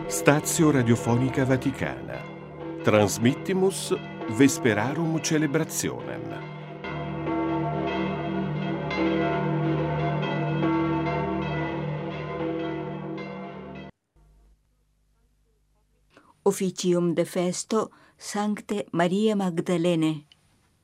Stazio Radiofonica Vaticana. Transmittimus Vesperarum Celebrationem. Officium de festo Sancte Maria Magdalene.